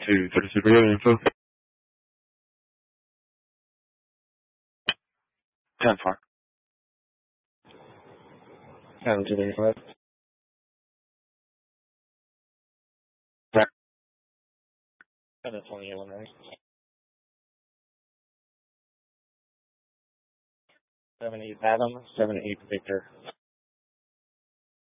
to 36 Brigade info. 10-4. 7-2-35. 7-28 1 right. 7-8 Adam, 7-8 Victor.